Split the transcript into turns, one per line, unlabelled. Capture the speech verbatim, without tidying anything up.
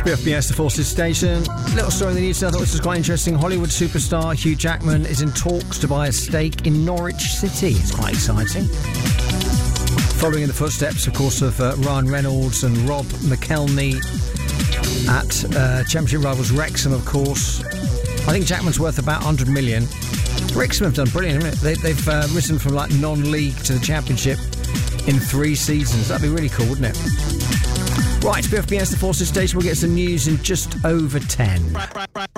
B F B S, the Forces Station. Little story in the news I thought this was quite interesting. Hollywood superstar Hugh Jackman is in talks to buy a stake in Norwich City. It's quite exciting. Following in the footsteps, of course, of uh, Ryan Reynolds and Rob McElhenney at uh, Championship rivals Wrexham, of course. I think Jackman's worth about one hundred million. Wrexham have done brilliant, haven't they? They've uh, risen from like non-league to the Championship in three seasons. That'd be really cool, wouldn't it? Right, B F B S, the Forces Station. We'll get some news in just over ten.